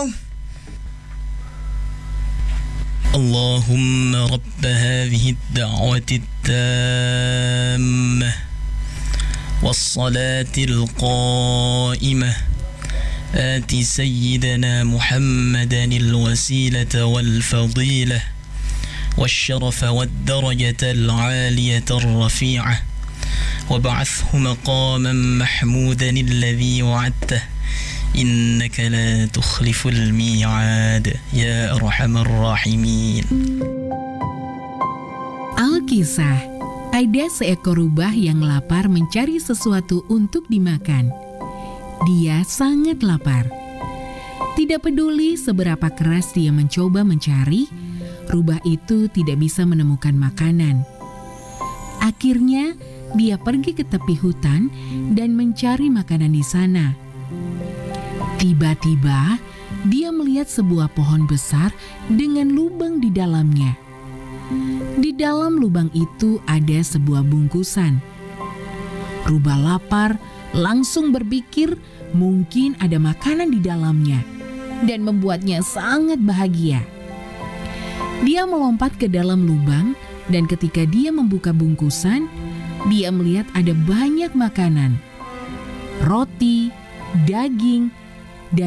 اللهم رب هذه الدعوة التامة والصلاة القائمة آت سيدنا محمدا الوسيلة والفضيلة والشرف والدرجة العالية الرفيعة وابعثه مقاما محمودا الذي وعدته إنك لا تخلف الميعاد يا أرحم الراحمين. Alkisah, ada seekor rubah yang lapar mencari sesuatu untuk dimakan. Dia sangat lapar. Tidak peduli seberapa keras dia mencoba mencari, rubah itu tidak bisa menemukan makanan. Akhirnya, dia pergi ke tepi hutan dan mencari makanan di sana. Tiba-tiba, dia melihat sebuah pohon besar dengan lubang di dalamnya. Di dalam lubang itu ada sebuah bungkusan. Rubah lapar langsung berpikir mungkin ada makanan di dalamnya dan membuatnya sangat bahagia. Dia melompat ke dalam lubang dan ketika dia membuka bungkusan, dia melihat ada banyak makanan. Roti, daging,